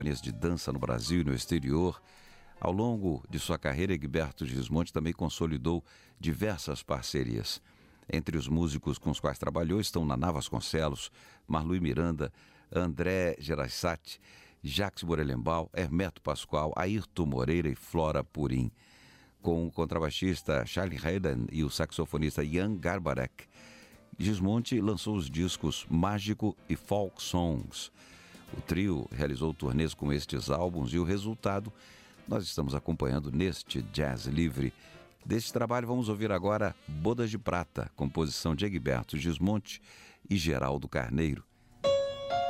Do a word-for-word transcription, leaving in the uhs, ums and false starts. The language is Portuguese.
companhias de dança no Brasil e no exterior. Ao longo de sua carreira, Egberto Gismonti também consolidou diversas parcerias. Entre os músicos com os quais trabalhou estão Naná Vasconcelos, Marlui Miranda, André Gereissati, Jacques Morelenbaum, Hermeto Pascoal, Ayrton Moreira e Flora Purim. Com o contrabaixista Charlie Haydn e o saxofonista Jan Garbarek, Gismonti lançou os discos Mágico e Folk Songs. O trio realizou turnês com estes álbuns e o resultado nós estamos acompanhando neste Jazz Livre. Deste trabalho vamos ouvir agora Bodas de Prata, composição de Egberto Gismonti e Geraldo Carneiro.